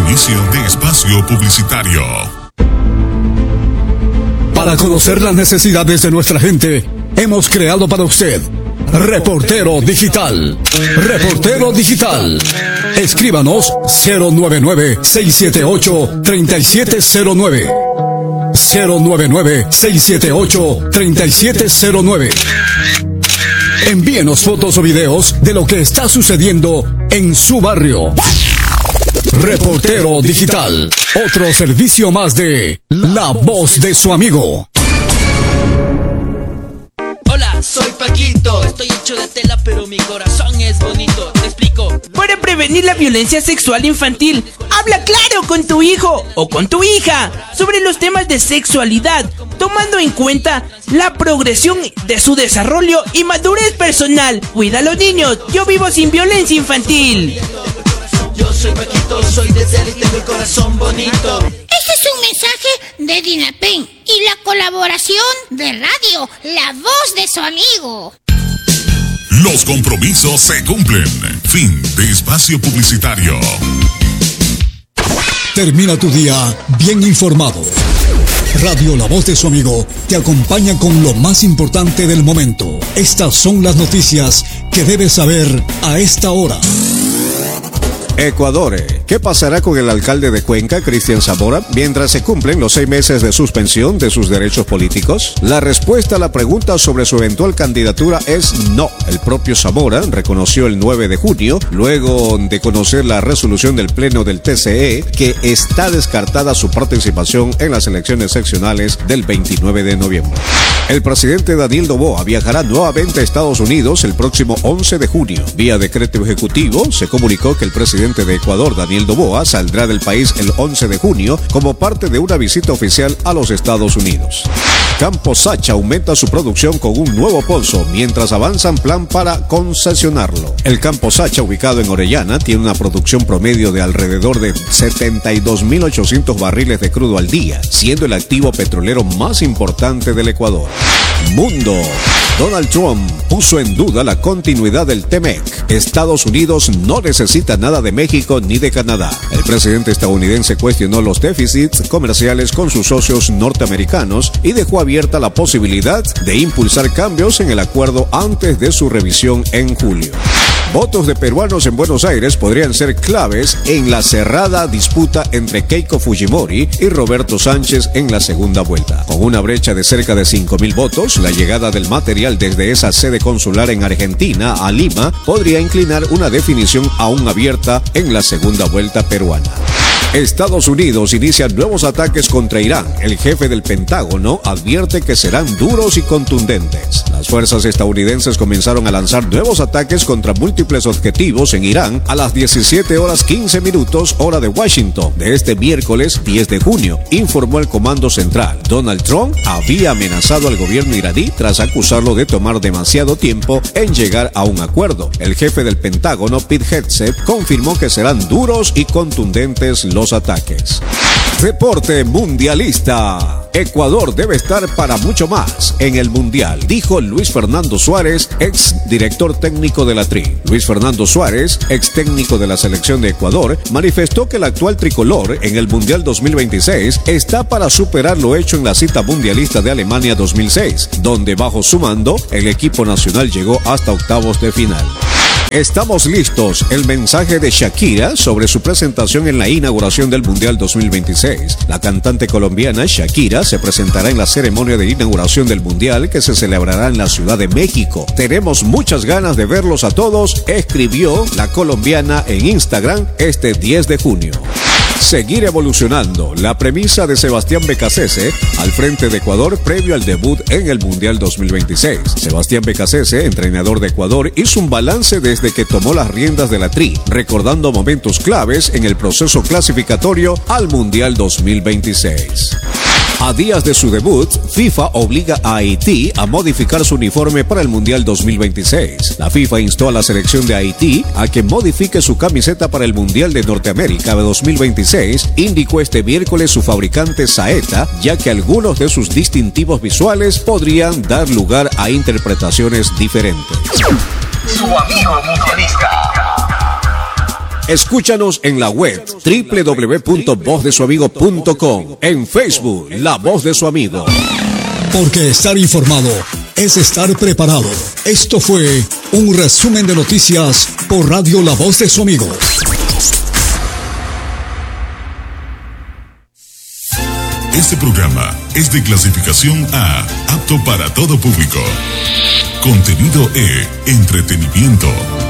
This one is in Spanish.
Inicio de espacio publicitario. Para conocer las necesidades de nuestra gente, hemos creado para usted Reportero Digital. Reportero Digital. Escríbanos 099-678-3709. 099-678-3709. Envíenos fotos o videos de lo que está sucediendo en su barrio. Reportero Digital. Otro servicio más de La Voz de su Amigo. Hola, soy Paquito. Estoy hecho de tela, pero mi corazón es bonito. Te explico. Para prevenir la violencia sexual infantil, habla claro con tu hijo o con tu hija sobre los temas de sexualidad, tomando en cuenta la progresión de su desarrollo y madurez personal. Cuida a los niños. Yo vivo sin violencia infantil. Yo soy Paquito, soy de tela y tengo el corazón bonito. Este es un mensaje de Dinapen y la colaboración de radio La Voz de su Amigo. Los compromisos se cumplen. Fin de espacio publicitario. Termina tu día bien informado. Radio La Voz de su Amigo te acompaña con lo más importante del momento. Estas son las noticias que debes saber a esta hora. Ecuador. ¿Qué pasará con el alcalde de Cuenca, Cristian Zamora, mientras se cumplen los 6 meses de suspensión de sus derechos políticos? La respuesta a la pregunta sobre su eventual candidatura es no. El propio Zamora reconoció el 9 de junio, luego de conocer la resolución del Pleno del TCE, que está descartada su participación en las elecciones seccionales del 29 de noviembre. El presidente Daniel Noboa viajará nuevamente a Estados Unidos el próximo 11 de junio. Vía decreto ejecutivo, se comunicó que el presidente de Ecuador, Daniel Noboa, saldrá del país el 11 de junio como parte de una visita oficial a los Estados Unidos. Campo Sacha aumenta su producción con un nuevo pozo, mientras avanzan plan para concesionarlo. El Campo Sacha, ubicado en Orellana, tiene una producción promedio de alrededor de 72.800 barriles de crudo al día, siendo el activo petrolero más importante del Ecuador. Mundo. Donald Trump puso en duda la continuidad del TEMEC. Estados Unidos no necesita nada de México ni de Canadá. El presidente estadounidense cuestionó los déficits comerciales con sus socios norteamericanos y dejó abierta la posibilidad de impulsar cambios en el acuerdo antes de su revisión en julio. Votos de peruanos en Buenos Aires podrían ser claves en la cerrada disputa entre Keiko Fujimori y Roberto Sánchez en la segunda vuelta. Con una brecha de cerca de 5.000 votos, la llegada del material desde esa sede consular en Argentina a Lima podría inclinar una definición aún abierta en la segunda vuelta peruana. Estados Unidos inicia nuevos ataques contra Irán. El jefe del Pentágono advierte que serán duros y contundentes. Las fuerzas estadounidenses comenzaron a lanzar nuevos ataques contra múltiples objetivos en Irán a las 17:15 hora de Washington de este miércoles 10 de junio, informó el Comando Central. Donald Trump había amenazado al gobierno iraní tras acusarlo de tomar demasiado tiempo en llegar a un acuerdo. El jefe del Pentágono, Pete Hegseth, confirmó que serán duros y contundentes los ataques. Reporte mundialista. Ecuador debe estar para mucho más en el Mundial, dijo Luis Fernando Suárez, ex director técnico de la TRI. Luis Fernando Suárez, ex técnico de la selección de Ecuador, manifestó que el actual tricolor en el Mundial 2026 está para superar lo hecho en la cita mundialista de Alemania 2006, donde bajo su mando el equipo nacional llegó hasta octavos de final. Estamos listos. El mensaje de Shakira sobre su presentación en la inauguración del Mundial 2026. La cantante colombiana Shakira se presentará en la ceremonia de inauguración del Mundial que se celebrará en la Ciudad de México. Tenemos muchas ganas de verlos a todos, escribió la colombiana en Instagram este 10 de junio. Seguir evolucionando, la premisa de Sebastián Becasese al frente de Ecuador previo al debut en el Mundial 2026. Sebastián Becasese, entrenador de Ecuador, hizo un balance desde que tomó las riendas de la TRI, recordando momentos claves en el proceso clasificatorio al Mundial 2026. A días de su debut, FIFA obliga a Haití a modificar su uniforme para el Mundial 2026. La FIFA instó a la selección de Haití a que modifique su camiseta para el Mundial de Norteamérica de 2026, indicó este miércoles su fabricante Saeta, ya que algunos de sus distintivos visuales podrían dar lugar a interpretaciones diferentes. Su amigo mundialista. Escúchanos en la web www.vozdesuamigo.com, en Facebook La Voz de Su Amigo. Porque estar informado es estar preparado. Esto fue un resumen de noticias por Radio La Voz de Su Amigo. Este programa es de clasificación A, apto para todo público. Contenido E, entretenimiento.